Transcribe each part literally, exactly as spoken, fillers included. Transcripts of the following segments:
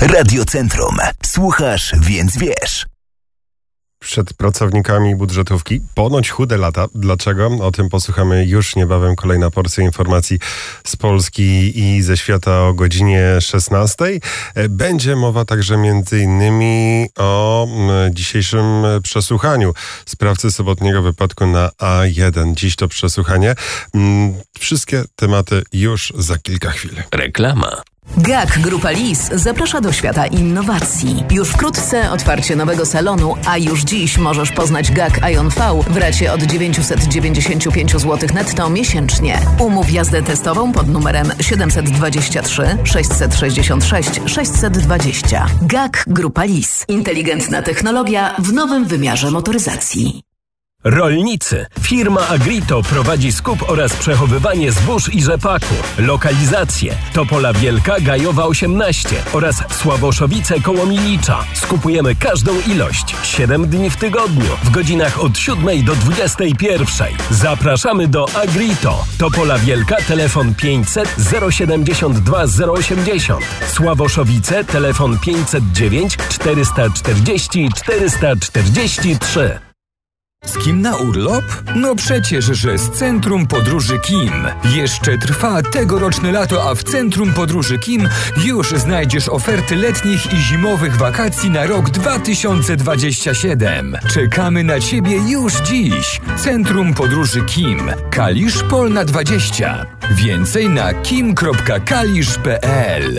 Radiocentrum. Słuchasz, więc wiesz. Przed pracownikami budżetówki ponoć chude lata. Dlaczego? O tym posłuchamy już niebawem. Kolejna porcja informacji z Polski i ze świata o godzinie szesnastej. Będzie mowa także między innymi o dzisiejszym przesłuchaniu sprawcy sobotniego wypadku na A jeden. Dziś to przesłuchanie. Wszystkie tematy już za kilka chwil. Reklama. G A K Grupa Lis zaprasza do świata innowacji. Już wkrótce otwarcie nowego salonu, a już dziś możesz poznać G A K Ion V w racie od dziewięćset dziewięćdziesiąt pięć złotych netto miesięcznie. Umów jazdę testową pod numerem siedem dwa trzy sześć sześć sześć sześć dwa zero. G A K Grupa Lis. Inteligentna technologia w nowym wymiarze motoryzacji. Rolnicy. Firma Agrito prowadzi skup oraz przechowywanie zbóż i rzepaku. Lokalizacje: Topola Wielka, Gajowa osiemnaście oraz Sławoszowice koło Milicza. Skupujemy każdą ilość. siedem dni w tygodniu, w godzinach od siódmej do dwudziestej pierwszej. Zapraszamy do Agrito. Topola Wielka, telefon pięćset zero siedemdziesiąt dwa zero osiemdziesiąt. Sławoszowice, telefon pięćset dziewięć czterysta czterdzieści czterysta czterdzieści trzy. Z kim na urlop? No przecież, że z Centrum Podróży Kim. Jeszcze trwa tegoroczne lato, a w Centrum Podróży Kim już znajdziesz oferty letnich i zimowych wakacji na rok dwa tysiące dwudziesty siódmy. Czekamy na Ciebie już dziś. Centrum Podróży Kim. Kalisz Polna dwadzieścia. Więcej na kim kropka kalisz kropka pe el.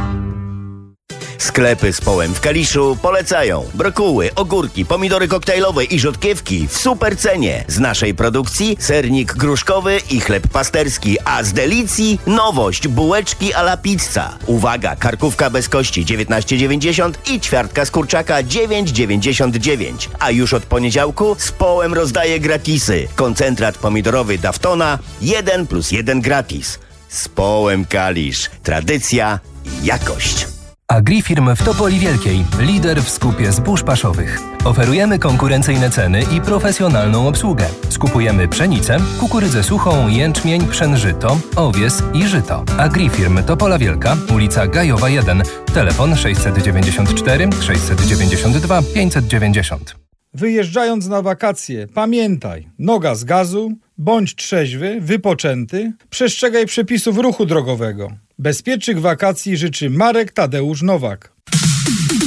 Sklepy z połem w Kaliszu polecają brokuły, ogórki, pomidory koktajlowe i rzodkiewki w super cenie. Z naszej produkcji sernik gruszkowy i chleb pasterski, a z delicji nowość bułeczki a la pizza. Uwaga, karkówka bez kości dziewiętnaście dziewięćdziesiąt i ćwiartka z kurczaka dziewięć dziewięćdziesiąt dziewięć. A już od poniedziałku z połem rozdaje gratisy. Koncentrat pomidorowy Daftona jeden plus jeden gratis. Z połem Kalisz. Tradycja i jakość. Agrifirm w Topoli Wielkiej, lider w skupie zbóż paszowych. Oferujemy konkurencyjne ceny i profesjonalną obsługę. Skupujemy pszenicę, kukurydzę suchą, jęczmień, pszenżyto, owies i żyto. Agrifirm Topola Wielka, ulica Gajowa jeden, telefon sześćset dziewięćdziesiąt cztery sześćset dziewięćdziesiąt dwa pięćset dziewięćdziesiąt. Wyjeżdżając na wakacje, pamiętaj, noga z gazu, bądź trzeźwy, wypoczęty, przestrzegaj przepisów ruchu drogowego. Bezpiecznych wakacji życzy Marek Tadeusz Nowak.